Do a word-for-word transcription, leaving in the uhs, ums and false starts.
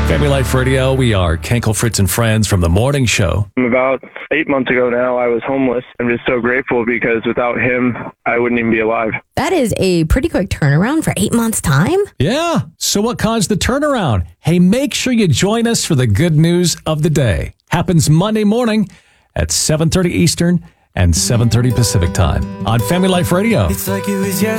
Family Life Radio, we are Kenkel, Fritz, and Friends from The Morning Show. About eight months ago now, I was homeless. I'm just so grateful because without him, I wouldn't even be alive. That is a pretty quick turnaround for eight months' time. Yeah. So what caused the turnaround? Hey, make sure you join us for the good news of the day. Happens Monday morning at seven thirty Eastern and seven thirty Pacific time on Family Life Radio. It's like it was